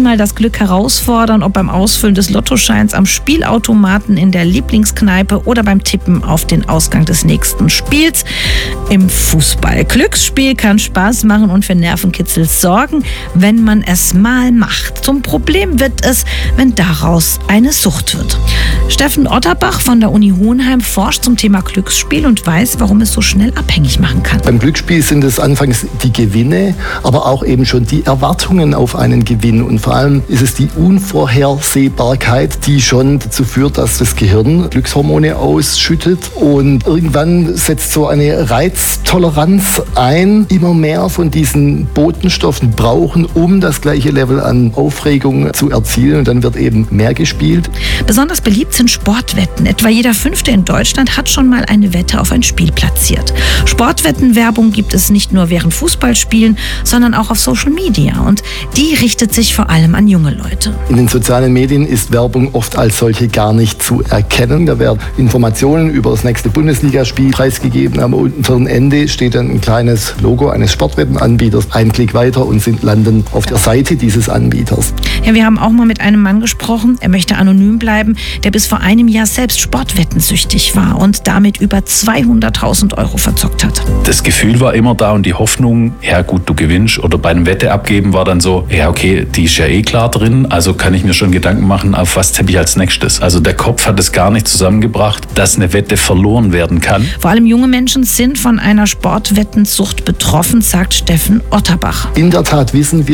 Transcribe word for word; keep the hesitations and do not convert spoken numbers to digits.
mal das Glück herausfordern, ob beim Ausfüllen des Lottoscheins am Spielautomaten in der Lieblingskneipe oder beim Tippen auf den Ausgang des nächsten Spiels im Fußball. Glücksspiel kann Spaß machen und für Nervenkitzel sorgen, wenn man es mal macht. Zum Problem wird es, wenn daraus eine Sucht wird. Steffen Otterbach von der Uni Hohenheim forscht zum Thema Glücksspiel und weiß, warum es so schnell abhängig machen kann. Beim Glücksspiel sind es anfangs die Gewinne, aber auch eben schon die Erwartungen auf einen Gewinn. Und vor allem ist es die Unvorhersehbarkeit, die schon dazu führt, dass das Gehirn Glückshormone ausschüttet. Und irgendwann setzt so eine Reiztoleranz ein, immer mehr von diesen Botenstoffen brauchen, um das gleiche Level an Aufregung zu erzielen. Und dann wird eben mehr gespielt. Besonders beliebt sind Sportwetten. Etwa jeder Fünfte in Deutschland hat schon mal eine Wette auf ein Spiel platziert. Sportwettenwerbung gibt es nicht nur während Fußballspielen, sondern auch auf Social Media. Und die richtet sich vor allem an junge Leute. In den sozialen Medien ist Werbung oft als solche gar nicht zu erkennen. Da werden Informationen über das nächste Bundesligaspiel preisgegeben. Am unteren Ende steht dann ein kleines Logo eines Sportwettenanbieters. Ein Klick weiter und sind landen auf der Seite dieses Anbieters. Ja, wir haben auch mal mit einem Mann gesprochen, er möchte anonym bleiben, der bis vor einem Jahr selbst sportwettensüchtig war und damit über zweihunderttausend Euro verzockt hat. Das Gefühl war immer da und die Hoffnung, ja gut, du gewinnst, oder bei einem Wette abgeben war dann so, ja okay, die ist ja eh klar drin, also kann ich mir schon Gedanken machen, auf was tippe ich als nächstes. Also der Kopf hat es gar nicht zusammengebracht, dass eine Wette verloren werden kann. Vor allem junge Menschen sind von einer Sportwettensucht betroffen, sagt Steffen Otterbach. In der Tat wissen wir,